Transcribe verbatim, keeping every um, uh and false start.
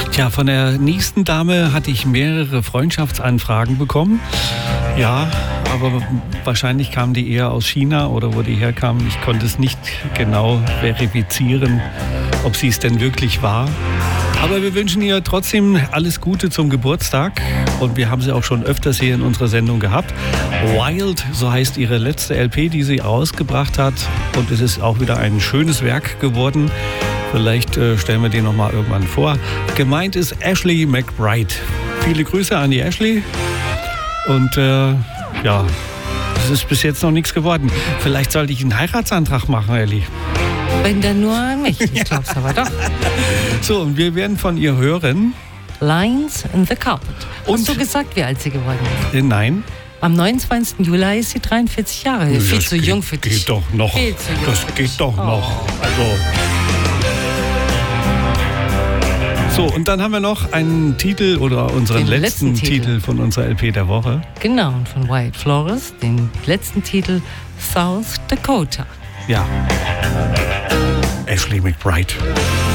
Tja, von der nächsten Dame hatte ich mehrere Freundschaftsanfragen bekommen. Ja, aber wahrscheinlich kamen die eher aus China oder wo die herkamen. Ich konnte es nicht genau verifizieren, ob sie es denn wirklich war. Aber wir wünschen ihr trotzdem alles Gute zum Geburtstag. Und wir haben sie auch schon öfters hier in unserer Sendung gehabt. Wild, so heißt ihre letzte L P, die sie rausgebracht hat. Und es ist auch wieder ein schönes Werk geworden. Vielleicht äh, stellen wir den nochmal irgendwann vor. Gemeint ist Ashley McBride. Viele Grüße an die Ashley. Und äh, ja, es ist bis jetzt noch nichts geworden. Vielleicht sollte ich einen Heiratsantrag machen, Elli. Wenn dann nur an mich. Ich glaub's aber doch. So, und wir werden von ihr hören. Lines in the Carpet. Und hast du gesagt, wie alt sie geworden ist? Äh, nein. Am neunundzwanzigsten Juli ist sie dreiundvierzig Jahre. Das viel zu geht, jung für dich. Geht doch noch. Viel zu jung. Das geht doch Oh. noch. Also. So, und dann haben wir noch einen Titel oder unseren Den letzten, letzten Titel. Titel von unserer L P der Woche. Genau, und von Wyatt Flores, den letzten Titel South Dakota. Ja. Ashley McBride.